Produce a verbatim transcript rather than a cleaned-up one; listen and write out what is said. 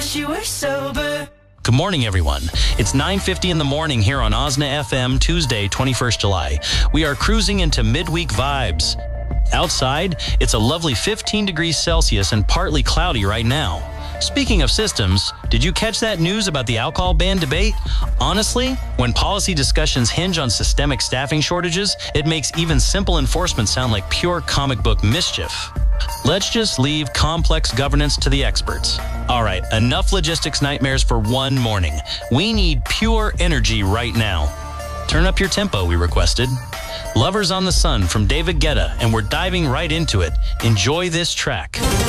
wish you were sober. Good morning, everyone. It's nine fifty in the morning here on Osna F M, Tuesday, twenty-first of July. We are cruising into midweek vibes. Outside, it's a lovely fifteen degrees Celsius and partly cloudy right now. Speaking of systems, did you catch that news about the alcohol ban debate? Honestly, when policy discussions hinge on systemic staffing shortages, it makes even simple enforcement sound like pure comic book mischief. Let's just leave complex governance to the experts. All right, enough logistics nightmares for one morning. We need pure energy right now. Turn up your tempo, we requested. Lovers on the Sun from David Guetta, and we're diving right into it. Enjoy this track.